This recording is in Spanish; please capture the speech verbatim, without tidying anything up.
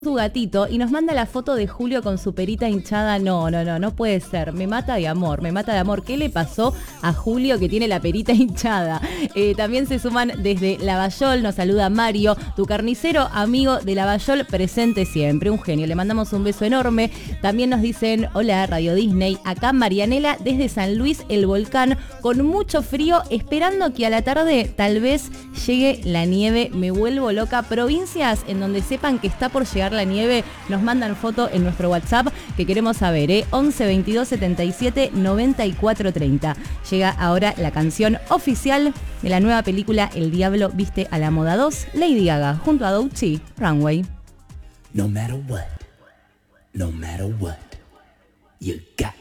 su gatito y nos manda la foto de Julio con su perita hinchada. No, no, no, no puede ser. Me mata de amor, me mata de amor. ¿Qué le pasó a Julio que tiene la perita hinchada? Eh, también se suman desde Lavallol, nos saluda Mario, tu carnicero amigo de Lavallol, presente siempre, un genio. Le mandamos un beso enorme. También nos dicen, hola Radio Disney, acá Marianela desde San Luis, el volcán, con mucho frío, esperando que a la tarde tal vez llegue la nieve. Me vuelvo loca. Provincias en donde sepan que está por llegar la nieve, nos mandan foto en nuestro WhatsApp que queremos saber, ¿eh? once veintidós setenta y siete noventa y cuatro treinta. Llega ahora la canción oficial de la nueva película El Diablo Viste a la Moda dos, Lady Gaga junto a Doechii, Runway. No matter what, no matter what, you got